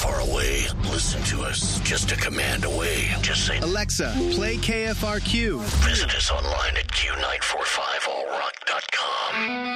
far away, listen to us just a command away. Just say, Alexa, play KFRQ. Visit us online at Q945allrock.com.